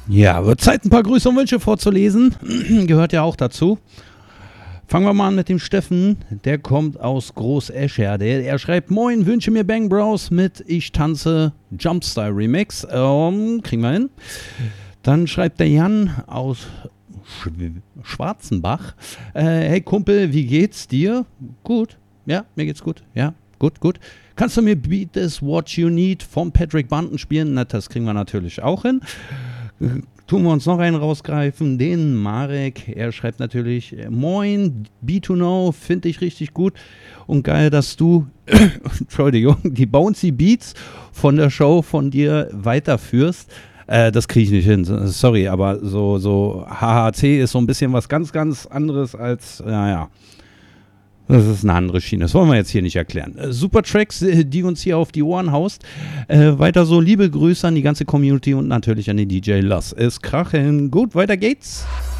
Ja, wird Zeit, ein paar Grüße und Wünsche vorzulesen. Gehört ja auch dazu. Fangen wir mal an mit dem Steffen. Der kommt aus Groß-Escher. Er schreibt: Moin, wünsche mir Bang Bros mit Ich tanze Jumpstyle Remix. Kriegen wir hin. Dann schreibt der Jan aus Schwarzenbach: Hey Kumpel, wie geht's dir? Gut. Ja, mir geht's gut. Ja, gut. Kannst du mir Beat This What You Need von Patrick Bunton spielen? Na, das kriegen wir natürlich auch hin. Tun wir uns noch einen rausgreifen, den Marek. Er schreibt natürlich: Moin, B2Know, finde ich richtig gut und geil, dass du, Entschuldigung, die Bouncy Beats von der Show von dir weiterführst. Das kriege ich nicht hin, sorry, aber so HHC ist so ein bisschen was ganz, ganz anderes als, naja. Das ist eine andere Schiene. Das wollen wir jetzt hier nicht erklären. Super Tracks, die uns hier auf die Ohren haust. Weiter so, liebe Grüße an die ganze Community und natürlich an den DJ. Lass es krachen. Gut, weiter geht's.